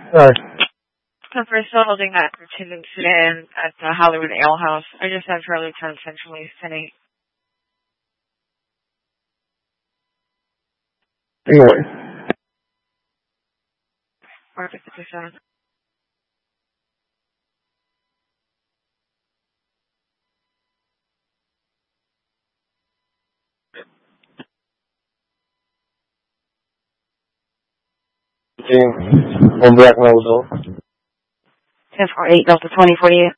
Alright. So we're still holding that attendance today at the Hollywood Ale House. I just have Charlie 10 Centrally City. Anyway. 457. On Black Melville. 1048 Delta 2048.